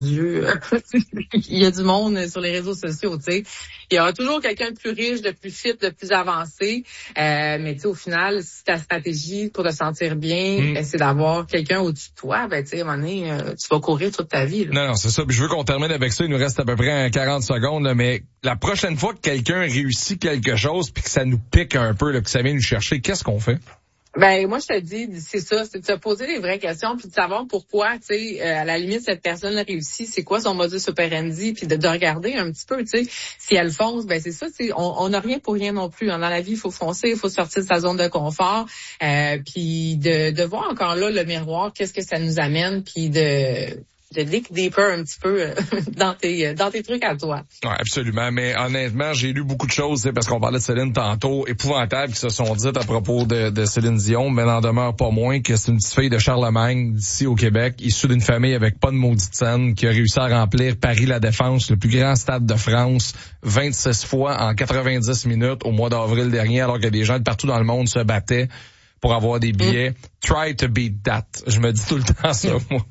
Dieu, il y a du monde sur les réseaux sociaux, tu sais. Il y aura toujours quelqu'un de plus riche, de plus fit, de plus avancé. Mais tu sais, au final, si ta stratégie pour te sentir bien, c'est d'avoir quelqu'un au-dessus de toi, ben tu sais, à un moment donné, tu vas courir toute ta vie. Là. Non, c'est ça. Puis je veux qu'on termine avec ça. Il nous reste à peu près 40 secondes, là, mais la prochaine fois que quelqu'un réussit quelque chose puis que ça nous pique un peu, là, que ça vient nous chercher, qu'est-ce qu'on fait? Ben moi je te dis c'est ça, c'est de se poser les vraies questions puis de savoir pourquoi, tu sais, à la limite cette personne réussit, c'est quoi son modus operandi puis de regarder un petit peu, tu sais, si elle fonce, ben c'est ça, tu sais, on n'a rien pour rien non plus. Hein. Dans la vie, il faut foncer, il faut sortir de sa zone de confort, puis de voir encore là le miroir, qu'est-ce que ça nous amène, puis de dig deeper un petit peu dans tes trucs à toi. Ouais, absolument. Mais honnêtement, j'ai lu beaucoup de choses, parce qu'on parlait de Céline tantôt, épouvantables qui se sont dites à propos de Céline Dion, mais n'en demeure pas moins que c'est une petite fille de Charlemagne, d'ici au Québec, issue d'une famille avec pas de maudite scène, qui a réussi à remplir Paris-La Défense, le plus grand stade de France, 26 fois en 90 minutes au mois d'avril dernier, alors que des gens de partout dans le monde se battaient pour avoir des billets. Try to beat that. Je me dis tout le temps ça, moi.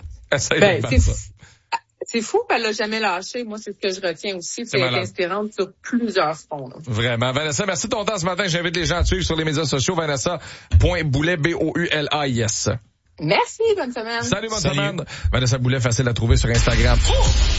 C'est fou, elle l'a jamais lâché. Moi, c'est ce que je retiens aussi. C'est inspirante sur plusieurs fronts. Là. Vraiment. Vanessa, merci de ton temps ce matin. J'invite les gens à te suivre sur les médias sociaux. Vanessa.Boulay, Boulais. Merci, bonne semaine. Salut, bonne semaine. Vanessa Boulay, facile à trouver sur Instagram.